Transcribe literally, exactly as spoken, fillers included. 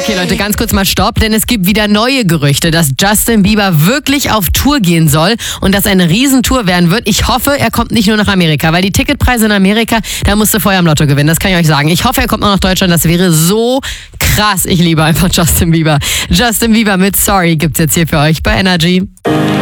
Okay, Leute, ganz kurz mal Stopp, denn es gibt wieder neue Gerüchte, dass Justin Bieber wirklich auf Tour gehen soll und dass eine Riesentour werden wird. Ich hoffe, er kommt nicht nur nach Amerika, weil die Ticketpreise in Amerika, da musst du vorher im Lotto gewinnen, das kann ich euch sagen. Ich hoffe, er kommt noch nach Deutschland, das wäre so krass. Ich liebe einfach Justin Bieber. Justin Bieber mit Sorry gibt's jetzt hier für euch bei Energy.